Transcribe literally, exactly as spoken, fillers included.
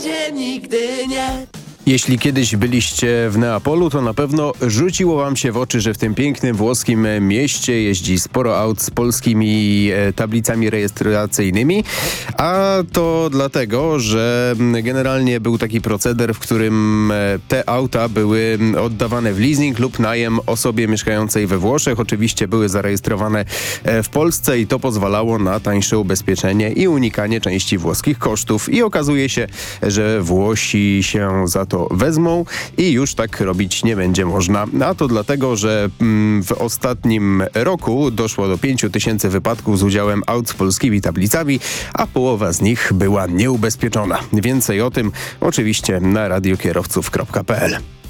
będzie nigdy nie. Jeśli kiedyś byliście w Neapolu, to na pewno rzuciło wam się w oczy, że w tym pięknym włoskim mieście jeździ sporo aut z polskimi e, tablicami rejestracyjnymi, a to dlatego, że generalnie był taki proceder, w którym e, te auta były oddawane w leasing lub najem osobie mieszkającej we Włoszech. Oczywiście były zarejestrowane e, w Polsce i to pozwalało na tańsze ubezpieczenie i unikanie części włoskich kosztów. I okazuje się, że Włosi się za to to wezmą i już tak robić nie będzie można. A to dlatego, że mm, w ostatnim roku doszło do pięciu tysięcy wypadków z udziałem aut z polskimi tablicami, a połowa z nich była nieubezpieczona. Więcej o tym oczywiście na radiokierowców kropka p l.